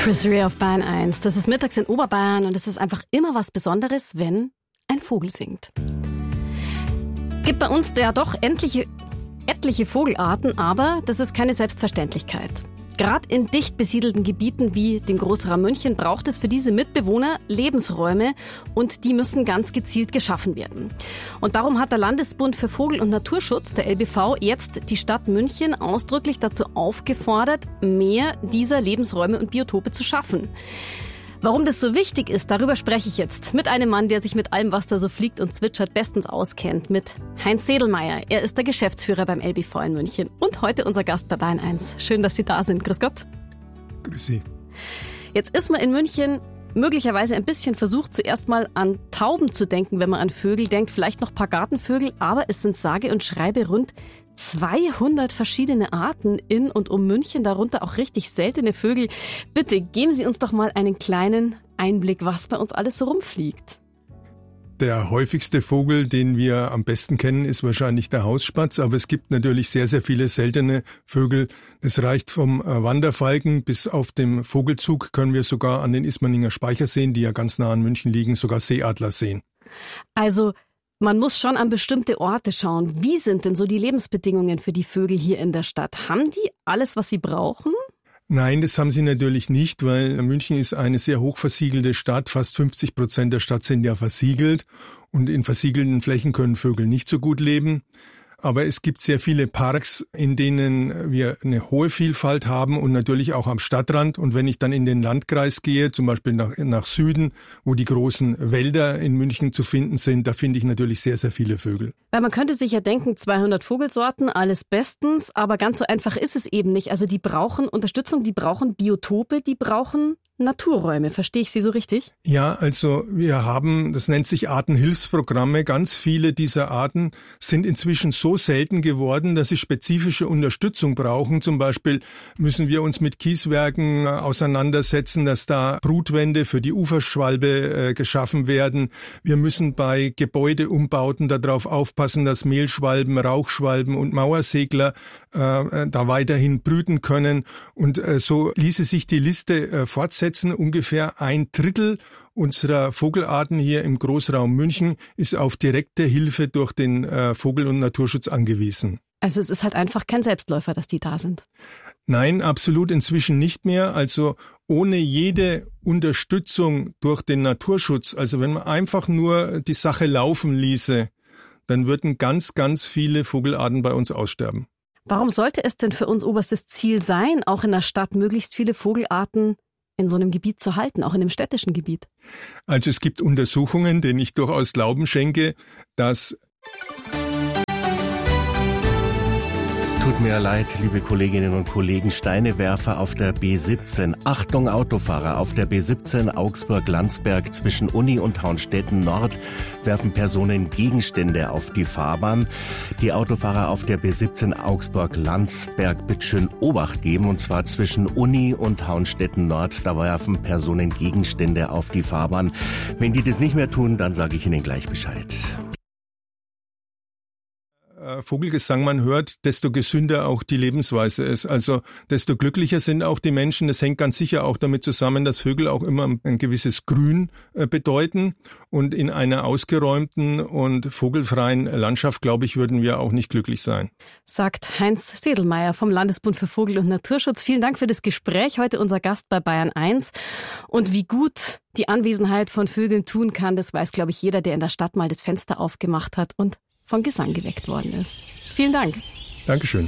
Chris Rea auf Bayern 1. Das ist mittags in Oberbayern und es ist einfach immer was Besonderes, wenn ein Vogel singt. Gibt bei uns ja doch etliche Vogelarten, aber das ist keine Selbstverständlichkeit. Gerade in dicht besiedelten Gebieten wie dem Großraum München braucht es für diese Mitbewohner Lebensräume und die müssen ganz gezielt geschaffen werden. Und darum hat der Landesbund für Vogel- und Naturschutz, der LBV, jetzt die Stadt München ausdrücklich dazu aufgefordert, mehr dieser Lebensräume und Biotope zu schaffen. Warum das so wichtig ist, darüber spreche ich jetzt mit einem Mann, der sich mit allem, was da so fliegt und zwitschert, bestens auskennt, mit Heinz Sedlmayr. Er ist der Geschäftsführer beim LBV in München und heute unser Gast bei Bayern 1. Schön, dass Sie da sind. Grüß Gott. Grüß Sie. Jetzt ist man in München möglicherweise ein bisschen versucht, zuerst mal an Tauben zu denken, wenn man an Vögel denkt, vielleicht noch ein paar Gartenvögel, aber es sind sage und schreibe rund 200 verschiedene Arten in und um München, darunter auch richtig seltene Vögel. Bitte geben Sie uns doch mal einen kleinen Einblick, was bei uns alles so rumfliegt. Der häufigste Vogel, den wir am besten kennen, ist wahrscheinlich der Hausspatz, aber es gibt natürlich sehr, sehr viele seltene Vögel. Das reicht vom Wanderfalken bis auf dem Vogelzug, können wir sogar an den Ismaninger Speicherseen, die ja ganz nah an München liegen, sogar Seeadler sehen. Also man muss schon an bestimmte Orte schauen. Wie sind denn so die Lebensbedingungen für die Vögel hier in der Stadt? Haben die alles, was sie brauchen? Nein, das haben sie natürlich nicht, weil München ist eine sehr hoch versiegelte Stadt. Fast 50% der Stadt sind ja versiegelt und in versiegelten Flächen können Vögel nicht so gut leben. Aber es gibt sehr viele Parks, in denen wir eine hohe Vielfalt haben und natürlich auch am Stadtrand. Und wenn ich dann in den Landkreis gehe, zum Beispiel nach Süden, wo die großen Wälder in München zu finden sind, da finde ich natürlich sehr, sehr viele Vögel. Weil man könnte sich ja denken, 200 Vogelsorten, alles bestens, aber ganz so einfach ist es eben nicht. Also die brauchen Unterstützung, die brauchen Biotope, die brauchen Naturräume. Verstehe ich Sie so richtig? Ja, also wir haben, das nennt sich Artenhilfsprogramme. Ganz viele dieser Arten sind inzwischen so selten geworden, dass sie spezifische Unterstützung brauchen. Zum Beispiel müssen wir uns mit Kieswerken auseinandersetzen, dass da Brutwände für die Uferschwalbe geschaffen werden. Wir müssen bei Gebäudeumbauten darauf aufpassen, dass Mehlschwalben, Rauchschwalben und Mauersegler da weiterhin brüten können. Und so ließe sich die Liste fortsetzen. Ungefähr 1/3 unserer Vogelarten hier im Großraum München ist auf direkte Hilfe durch den Vogel- und Naturschutz angewiesen. Also es ist halt einfach kein Selbstläufer, dass die da sind. Nein, absolut inzwischen nicht mehr. Also ohne jede Unterstützung durch den Naturschutz, also wenn man einfach nur die Sache laufen ließe, dann würden ganz, ganz viele Vogelarten bei uns aussterben. Warum sollte es denn für uns oberstes Ziel sein, auch in der Stadt möglichst viele Vogelarten in so einem Gebiet zu halten, auch in dem städtischen Gebiet? Also es gibt Untersuchungen, denen ich durchaus Glauben schenke, dass... Tut mir leid, liebe Kolleginnen und Kollegen, Steinewerfer auf der B17. Achtung Autofahrer, auf der B17 Augsburg-Landsberg zwischen Uni und Haunstetten Nord werfen Personen Gegenstände auf die Fahrbahn. Die Autofahrer auf der B17 Augsburg-Landsberg bitte schön Obacht geben, und zwar zwischen Uni und Haunstetten Nord. Da werfen Personen Gegenstände auf die Fahrbahn. Wenn die das nicht mehr tun, dann sage ich Ihnen gleich Bescheid. Vogelgesang man hört, desto gesünder auch die Lebensweise ist. Also desto glücklicher sind auch die Menschen. Das hängt ganz sicher auch damit zusammen, dass Vögel auch immer ein gewisses Grün bedeuten. Und in einer ausgeräumten und vogelfreien Landschaft, glaube ich, würden wir auch nicht glücklich sein. Sagt Heinz Sedlmayr vom Landesbund für Vogel- und Naturschutz. Vielen Dank für das Gespräch. Heute unser Gast bei Bayern 1. Und wie gut die Anwesenheit von Vögeln tun kann, das weiß, glaube ich, jeder, der in der Stadt mal das Fenster aufgemacht hat und von Gesang geweckt worden ist. Vielen Dank. Dankeschön.